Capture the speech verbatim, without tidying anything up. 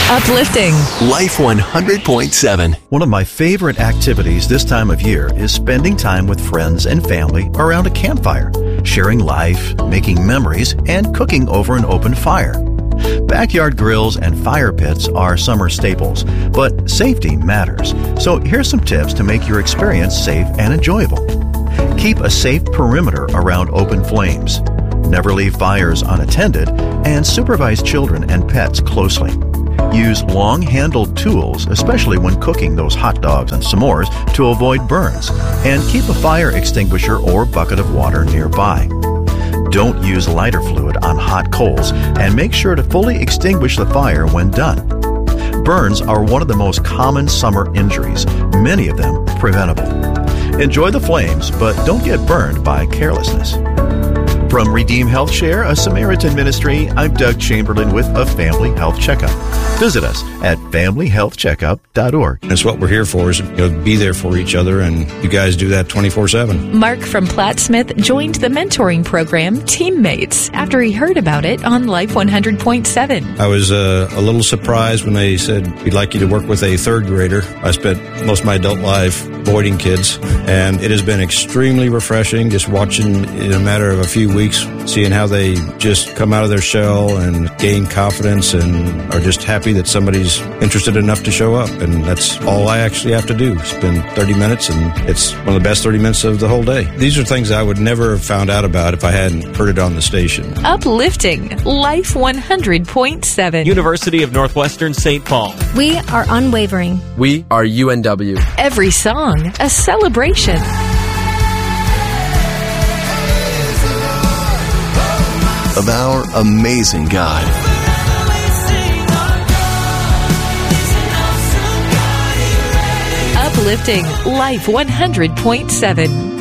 Uplifting. Life one hundred point seven. One of my favorite activities this time of year is spending time with friends and family around a campfire, sharing life, making memories, and cooking over an open fire. Backyard grills and fire pits are summer staples, but safety matters. So here's some tips to make your experience safe and enjoyable. Keep a safe perimeter around open flames. Never leave fires unattended, and supervise children and pets closely. Use long-handled tools, especially when cooking those hot dogs and s'mores, to avoid burns, and keep a fire extinguisher or bucket of water nearby. Don't use lighter fluid on hot coals, and make sure to fully extinguish the fire when done. Burns are one of the most common summer injuries, many of them preventable. Enjoy the flames, but don't get burned by carelessness. From Redeem Health Share, a Samaritan ministry, I'm Doug Chamberlain with a Family Health Checkup. Visit us at family health checkup dot org. That's what we're here for, is you know, be there for each other, and you guys do that twenty-four seven. Mark from Platt Smith joined the mentoring program Teammates after he heard about it on Life one hundred point seven. I was uh, a little surprised when they said, we'd like you to work with a third grader. I spent most of my adult life avoiding kids, and it has been extremely refreshing just watching in a matter of a few weeks, seeing how they just come out of their shell and gain confidence and are just happy that somebody's interested enough to show up. And that's all I actually have to do. Spend thirty minutes, and it's one of the best thirty minutes of the whole day. These are things I would never have found out about if I hadn't heard it on the station. Uplifting. Life one hundred point seven. University of Northwestern Saint Paul. We are unwavering. We are U N W. Every song, a celebration. Of our amazing God. Uplifting. Life one hundred point seven.